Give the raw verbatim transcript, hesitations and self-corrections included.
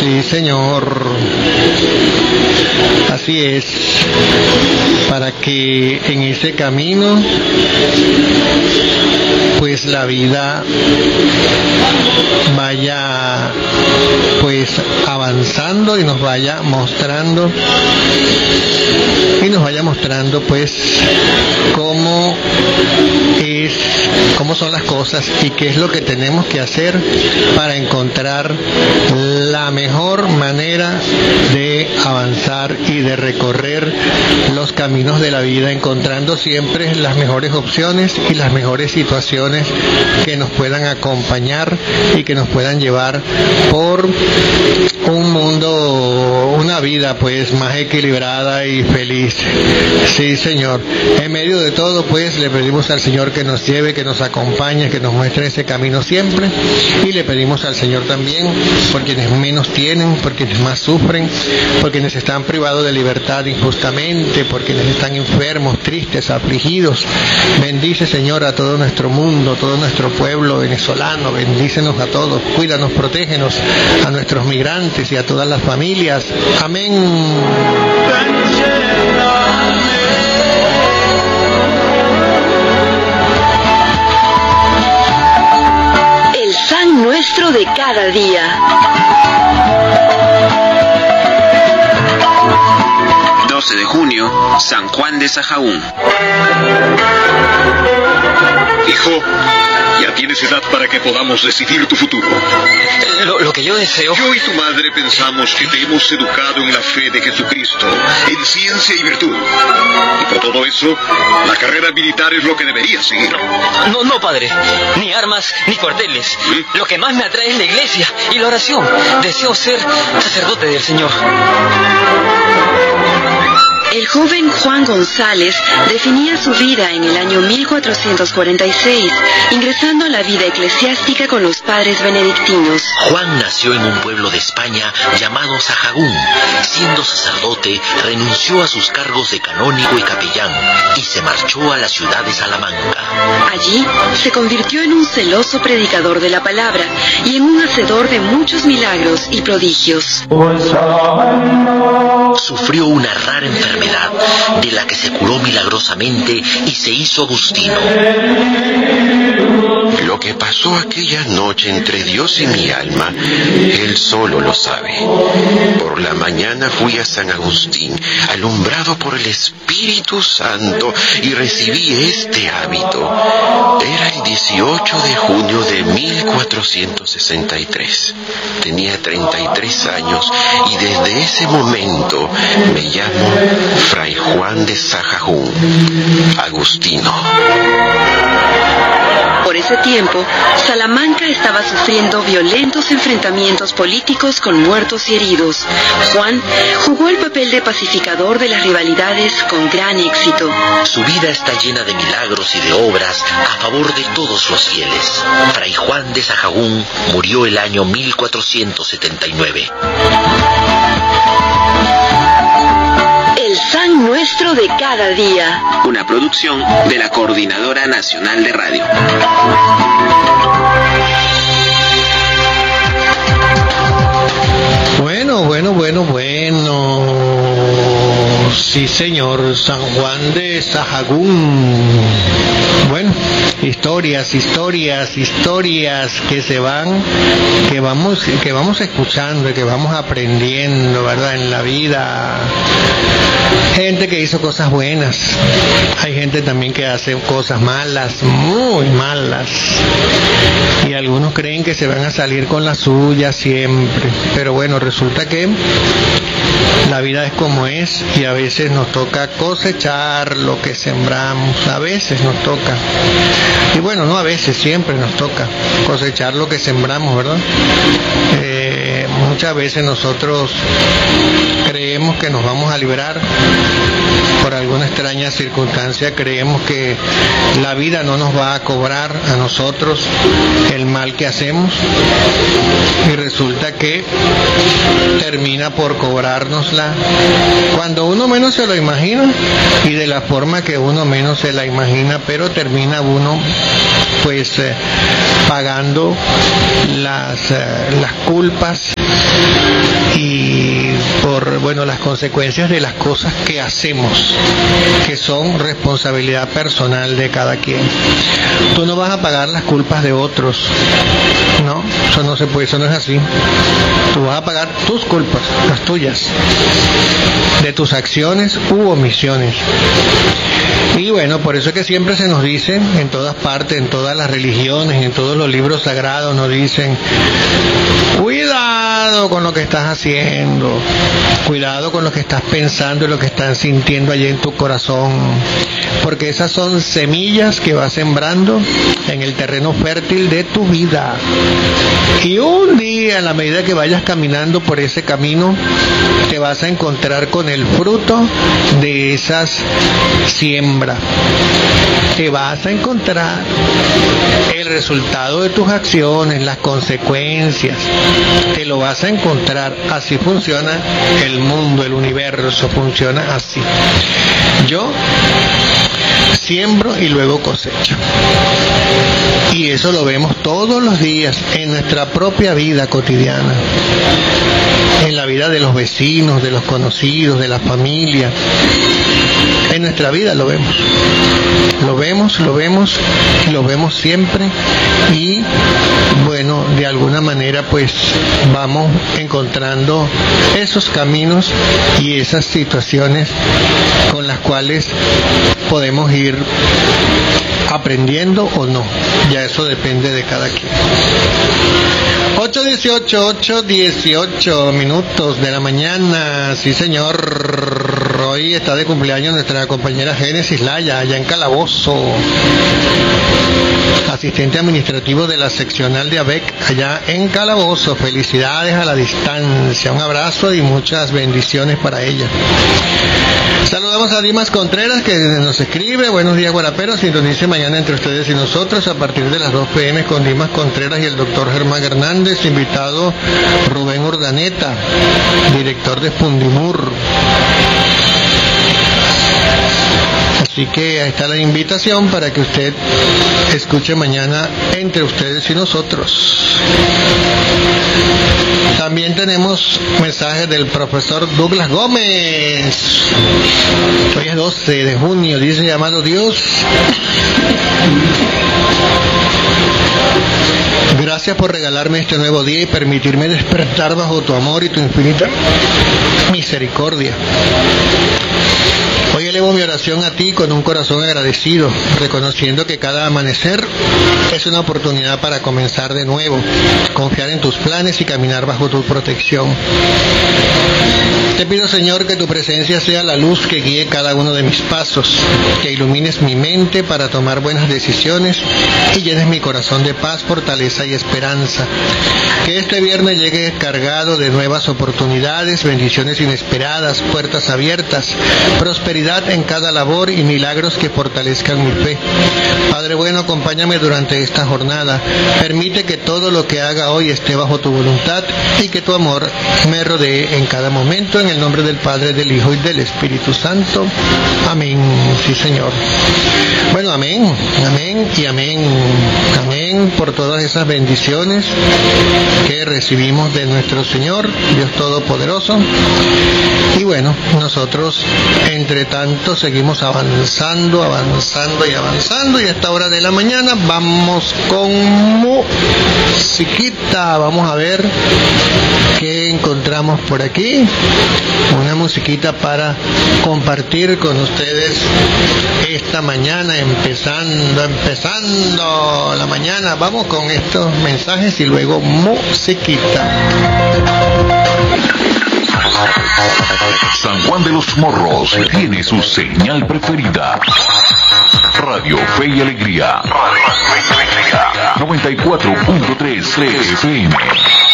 Sí, señor. Así es. Para que en ese camino, pues la vida vaya pues avanzando y nos vaya mostrando y nos vaya mostrando pues cómo es, cómo son las cosas y qué es lo que tenemos que hacer para encontrar la mejor manera de avanzar y de recorrer los caminos de la vida, encontrando siempre las mejores opciones y las mejores situaciones que nos puedan acompañar y que nos puedan llevar por un mundo, una vida pues más equilibrada y feliz. Sí, Señor. En medio de todo pues le pedimos al Señor que nos lleve, que nos acompañe, que nos muestre ese camino siempre, y le pedimos al Señor también por quienes menos tienen, por quienes más sufren, por quienes están privados de libertad injustamente, por quienes están enfermos, tristes, afligidos. Bendice, Señor, a todo nuestro mundo, todo nuestro pueblo venezolano. Bendícenos a todos, cuídanos, protégenos a nuestros migrantes y a todas las familias. Amén. El San Nuestro de cada día. doce de junio, San Juan de Sahagún. Hijo, ya tienes edad para que podamos decidir tu futuro. Lo, lo que yo deseo... Yo y tu madre pensamos que te hemos educado en la fe de Jesucristo, en ciencia y virtud. Y por todo eso, la carrera militar es lo que deberías seguir. No, no, padre. Ni armas, ni cuarteles. ¿Mm? Lo que más me atrae es la iglesia y la oración. Deseo ser sacerdote del Señor. El joven Juan González definía su vida en el año mil cuatrocientos cuarenta y seis, ingresando a la vida eclesiástica con los padres benedictinos. Juan nació en un pueblo de España llamado Sahagún. Siendo sacerdote, renunció a sus cargos de canónigo y capellán y se marchó a la ciudad de Salamanca. Allí se convirtió en un celoso predicador de la palabra y en un hacedor de muchos milagros y prodigios. Sufrió una rara enfermedad de la que se curó milagrosamente y se hizo agustino. Lo que pasó aquella noche entre Dios y mi alma, Él solo lo sabe. Por la mañana fui a San Agustín, alumbrado por el Espíritu Santo, y recibí este hábito. Era el dieciocho de junio de mil cuatrocientos sesenta y tres. Tenía treinta y tres años y desde ese momento me llamo Fray Juan de Sahagún, agustino. Por ese tiempo, Salamanca estaba sufriendo violentos enfrentamientos políticos con muertos y heridos. Juan jugó el papel de pacificador de las rivalidades con gran éxito. Su vida está llena de milagros y de obras a favor de todos los fieles. Fray Juan de Sahagún murió el año mil cuatrocientos setenta y nueve. El San Nuestro de cada día. Una producción de la Coordinadora Nacional de Radio. Bueno, bueno, bueno, bueno. Sí, señor, San Juan de Sahagún. Bueno, historias, historias, historias que se van, que vamos, que vamos escuchando y que vamos aprendiendo, ¿verdad? En la vida. Gente que hizo cosas buenas. Hay gente también que hace cosas malas, muy malas. Y algunos creen que se van a salir con la suya siempre. Pero bueno, resulta que la vida es como es y a veces nos toca cosechar lo que sembramos. A veces nos toca. Y bueno, no a veces, siempre nos toca cosechar lo que sembramos, ¿verdad? Eh, muchas veces nosotros creemos que nos vamos a librar por alguna extraña circunstancia, creemos que la vida no nos va a cobrar a nosotros el mal que hacemos y resulta que termina por cobrárnosla cuando uno menos se lo imagina y de la forma que uno menos se la imagina, pero termina uno pues eh, pagando las, eh, las culpas y por, bueno, las consecuencias de las cosas que hacemos, que son responsabilidad personal de cada quien. Tú no vas a pagar las culpas de otros, no, eso no se puede, eso no es así. Tú vas a pagar tus culpas, las tuyas, de tus acciones u omisiones. Y bueno, por eso es que siempre se nos dice, en todas partes, en todas las religiones, en todos los libros sagrados, nos dicen, cuidado con lo que estás haciendo, cuidado con lo que estás pensando y lo que estás sintiendo allí en tu corazón, porque esas son semillas que vas sembrando en el terreno fértil de tu vida. Y un día, a la medida que vayas caminando por ese camino, te vas a encontrar con el fruto de esas siembras. Te vas a encontrar el resultado de tus acciones, las consecuencias. Te lo vas a encontrar. Así funciona el mundo, el universo, funciona así. Yo siembro y luego cosecho. Y eso lo vemos todos los días en nuestra propia vida cotidiana, en la vida de los vecinos, de los conocidos, de la familia. En nuestra vida lo vemos, lo vemos, lo vemos, lo vemos siempre, y bueno, de alguna manera pues vamos encontrando esos caminos y esas situaciones con las cuales podemos ir aprendiendo o no, ya eso depende de cada quien. ocho dieciocho, ocho dieciocho minutos de la mañana, sí señor. Hoy está de cumpleaños nuestra compañera Génesis Laya, allá en Calabozo, asistente administrativo de la seccional de A B E C, allá en Calabozo. Felicidades a la distancia, un abrazo y muchas bendiciones para ella. Saludamos a Dimas Contreras, que nos escribe: buenos días, guaraperos, sintonice mañana entre ustedes y nosotros a partir de las dos pe eme con Dimas Contreras y el doctor Germán Hernández, invitado Rubén Urdaneta, director de Fundimur. Así que ahí está la invitación para que usted escuche mañana entre ustedes y nosotros. También tenemos mensajes del profesor Douglas Gómez. Hoy es doce de junio, dice: amado Dios, gracias por regalarme este nuevo día y permitirme despertar bajo tu amor y tu infinita misericordia. Hoy elevo mi oración a ti con un corazón agradecido, reconociendo que cada amanecer es una oportunidad para comenzar de nuevo, confiar en tus planes y caminar bajo tu protección. Te pido, Señor, que tu presencia sea la luz que guíe cada uno de mis pasos, que ilumines mi mente para tomar buenas decisiones y llenes mi corazón de paz, fortaleza y esperanza. Que este viernes llegue cargado de nuevas oportunidades, bendiciones inesperadas, puertas abiertas, prosperidad en cada labor y milagros que fortalezcan mi fe. Padre bueno, acompáñame durante esta jornada. Permite que todo lo que haga hoy esté bajo tu voluntad y que tu amor me rodee en cada momento. En el nombre del Padre, del Hijo y del Espíritu Santo. Amén. Sí, Señor. Bueno, amén, amén y amén. Amén por todas esas bendiciones que recibimos de nuestro Señor, Dios Todopoderoso. Y bueno, nosotros, entre tanto, seguimos avanzando, avanzando y avanzando. Y a esta hora de la mañana vamos con musiquita. Vamos a ver qué encontramos por aquí. Una musiquita para compartir con ustedes esta mañana, empezando, empezando la mañana. Vamos con estos mensajes y luego musiquita. San Juan de los Morros tiene su señal preferida. Radio Fe y Alegría. noventa y cuatro punto tres F M.